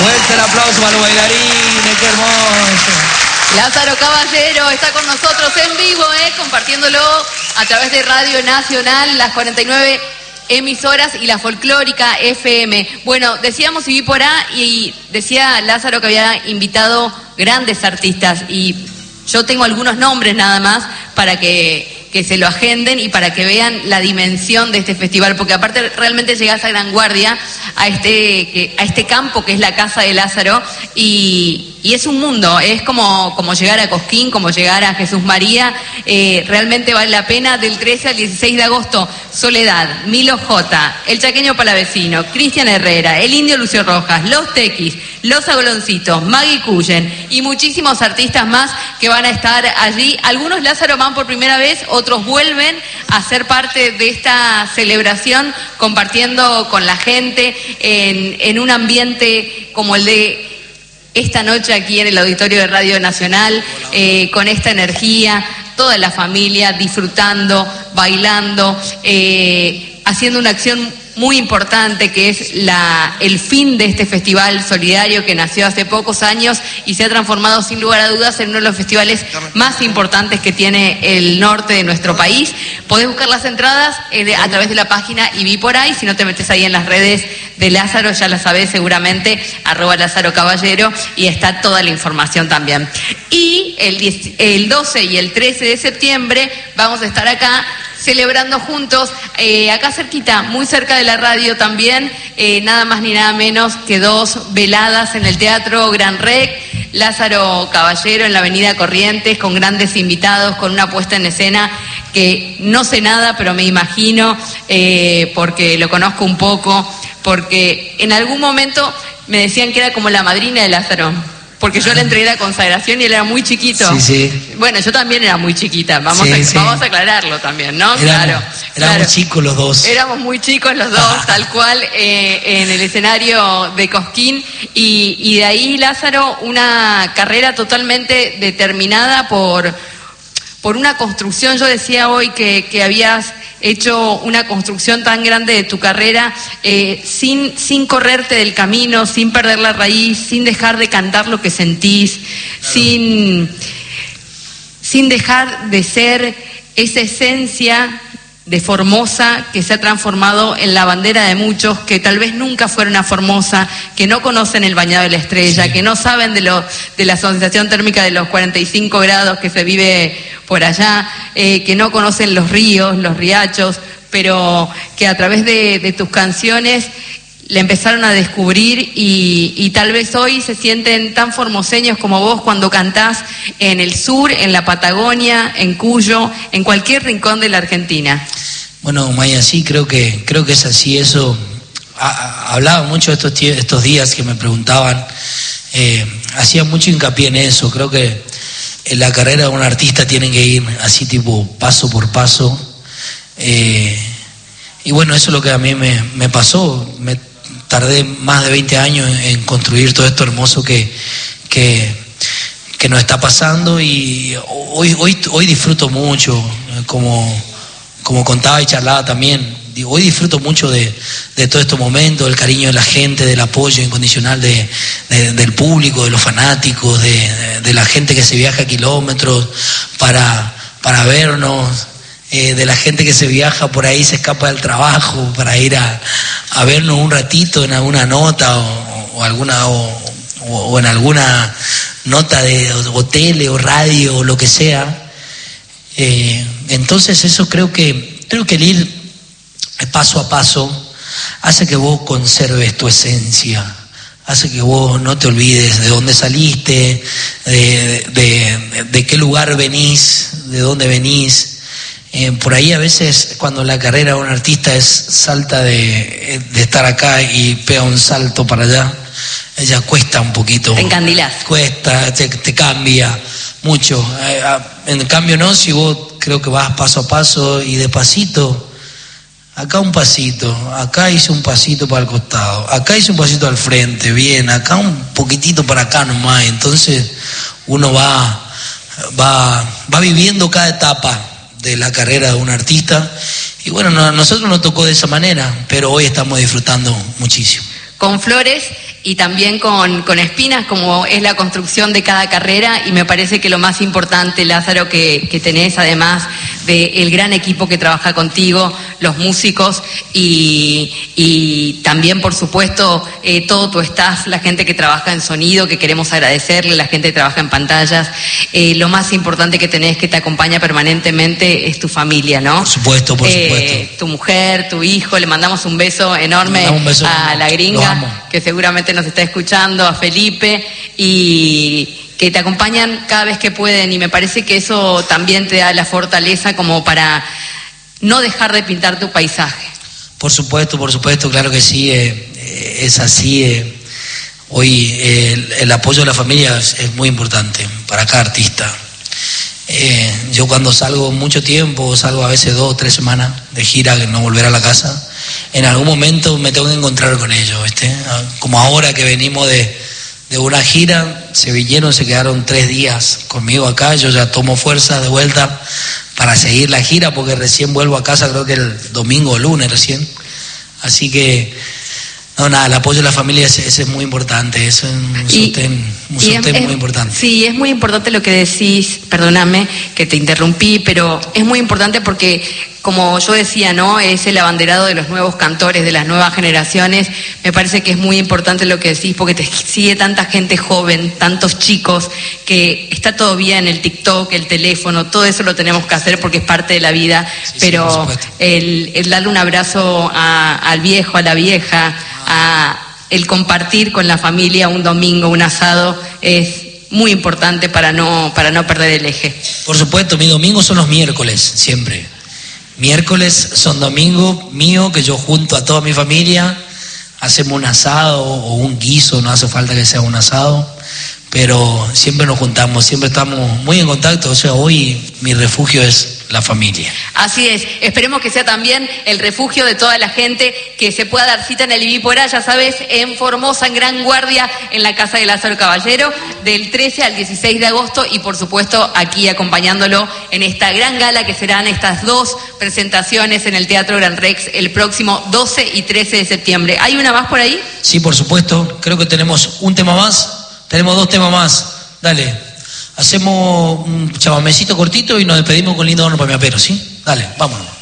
Fuerte el aplauso para los bailarines, qué hermoso. Lázaro Caballero está con nosotros en vivo, compartiéndolo a través de Radio Nacional, las 49 emisoras y la folclórica FM. Bueno, decíamos Ibípora y decía Lázaro que había invitado grandes artistas y yo tengo algunos nombres nada más para que se lo agenden y para que vean la dimensión de este festival, porque aparte realmente llegás a Gran Guardia, a este campo que es la Casa de Lázaro, y es un mundo, es como llegar a Cosquín, como llegar a Jesús María, realmente vale la pena. Del 13 al 16 de agosto, Soledad, Milo J, El Chaqueño Palavecino, Cristian Herrera, El Indio Lucio Rojas, Los Tequis, Los Agoloncitos, Maggie Cullen y muchísimos artistas más que van a estar allí. Algunos, Lázaro, van por primera vez, otros vuelven a ser parte de esta celebración, compartiendo con la gente en un ambiente como el de esta noche aquí en el auditorio de Radio Nacional, con esta energía, toda la familia disfrutando, bailando, haciendo una acción muy importante que es el fin de este festival solidario que nació hace pocos años y se ha transformado sin lugar a dudas en uno de los festivales más importantes que tiene el norte de nuestro país. Podés buscar las entradas a través de la página Ibípora, y si no te metes ahí en las redes de Lázaro, ya la sabés seguramente, @Lázaro Caballero, y está toda la información también. Y el 12 y el 13 de septiembre vamos a estar acá celebrando juntos, acá cerquita, muy cerca de la radio también, nada más ni nada menos que 2 veladas en el Teatro Gran Rex, Lázaro Caballero en la Avenida Corrientes, con grandes invitados, con una puesta en escena que no sé nada, pero me imagino, porque lo conozco un poco, porque en algún momento me decían que era como la madrina de Lázaro, porque yo le entregué la consagración y él era muy chiquito. Sí, sí. Bueno, yo también era muy chiquita, vamos a aclararlo también, ¿no? Éramos chicos los dos. Éramos muy chicos los dos, tal cual, en el escenario de Cosquín, y de ahí, Lázaro, una carrera totalmente determinada por una construcción. Yo decía hoy que habías hecho una construcción tan grande de tu carrera, sin correrte del camino, sin perder la raíz, sin dejar de cantar lo que sentís, claro, sin dejar de ser esa esencia de Formosa que se ha transformado en la bandera de muchos que tal vez nunca fueron a Formosa, que no conocen el Bañado de la Estrella, sí, que no saben de la sensación térmica de los 45 grados que se vive por allá, que no conocen los ríos, los riachos, pero que a través de tus canciones le empezaron a descubrir y tal vez hoy se sienten tan formoseños como vos cuando cantás en el sur, en la Patagonia, en Cuyo, en cualquier rincón de la Argentina. Bueno, Maya, sí, creo que es así. Eso hablaba mucho estos días que me preguntaban, hacía mucho hincapié en eso. Creo que en la carrera de un artista tiene que ir así, tipo paso por paso, y bueno, eso es lo que a mí me pasó. Me tardé más de 20 años en construir todo esto hermoso que nos está pasando, y hoy disfruto mucho, como contaba y charlaba también. Hoy disfruto mucho de todo este momento, del cariño de la gente, del apoyo incondicional del público, de los fanáticos, de la gente que se viaja kilómetros para vernos, de la gente que se viaja por ahí, se escapa del trabajo para ir a vernos un ratito en alguna nota o en alguna nota de tele o radio o lo que sea. Entonces eso creo que el ir paso a paso hace que vos conserves tu esencia, hace que vos no te olvides de dónde saliste, de qué lugar venís, de dónde venís. Por ahí a veces cuando la carrera de un artista salta de estar acá y pega un salto para allá, ella cuesta un poquito. Te encandilás. Cuesta, te cambia mucho. En cambio no, si vos creo que vas paso a paso y despacito, acá un pasito, acá hice un pasito para el costado, acá hice un pasito al frente, bien, acá un poquitito para acá nomás. Entonces uno va viviendo cada etapa de la carrera de un artista, y bueno, a nosotros nos tocó de esa manera, pero hoy estamos disfrutando muchísimo. Con flores y también con espinas, como es la construcción de cada carrera, y me parece que lo más importante, Lázaro, que tenés, además del gran equipo que trabaja contigo, los músicos y también, por supuesto, todo tu staff, la gente que trabaja en sonido, que queremos agradecerle, la gente que trabaja en pantallas, lo más importante que tenés, que te acompaña permanentemente, es tu familia, ¿no? Por supuesto, por supuesto. Tu mujer, tu hijo, le mandamos un beso enorme a la gringa, que seguramente nos está escuchando, a Felipe, y que te acompañan cada vez que pueden, y me parece que eso también te da la fortaleza como para no dejar de pintar tu paisaje. Por supuesto, claro que sí, es así. Hoy el apoyo de la familia es muy importante para cada artista. Yo cuando salgo mucho tiempo, salgo a veces 2 o 3 semanas de gira, que no volver a la casa, en algún momento me tengo que encontrar con ellos, ¿viste? Como ahora que venimos de una gira, se vinieron, se quedaron 3 días conmigo acá, yo ya tomo fuerza de vuelta para seguir la gira, porque recién vuelvo a casa, creo que el domingo o lunes recién, así que no, nada, el apoyo de la familia es muy importante, eso es un sostén muy importante. Sí, es muy importante lo que decís, perdóname que te interrumpí, pero es muy importante porque, como yo decía, ¿no? Es el abanderado de los nuevos cantores, de las nuevas generaciones. Me parece que es muy importante lo que decís, porque te sigue tanta gente joven, tantos chicos, que está todo bien, el TikTok, el teléfono, todo eso lo tenemos que hacer porque es parte de la vida, sí, pero sí, el darle un abrazo al viejo, a la vieja, el compartir con la familia un domingo, un asado, es muy importante para no perder el eje. Por supuesto, mis domingos son los miércoles, siempre. Miércoles son domingos míos, que yo junto a toda mi familia, hacemos un asado o un guiso, no hace falta que sea un asado, pero siempre nos juntamos, siempre estamos muy en contacto. O sea, hoy mi refugio es la familia. Así es, esperemos que sea también el refugio de toda la gente que se pueda dar cita en el Ibipora, ya sabes, en Formosa, en Gran Guardia, en la casa de Lázaro Caballero, del 13 al 16 de agosto, y por supuesto aquí acompañándolo en esta gran gala que serán estas 2 presentaciones en el Teatro Gran Rex el próximo 12 y 13 de septiembre. ¿Hay una más por ahí? Sí, por supuesto, creo que tenemos un tema más, tenemos 2 temas más, dale. Hacemos un chamamecito cortito y nos despedimos con Lindo Horno para mi apero, ¿sí? Dale, vámonos.